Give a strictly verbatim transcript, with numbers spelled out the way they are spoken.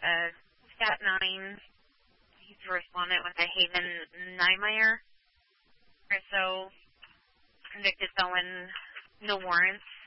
a Stat nine. He's a respondent with a Haven Niemeyer. Or so, convicted felon, no warrants.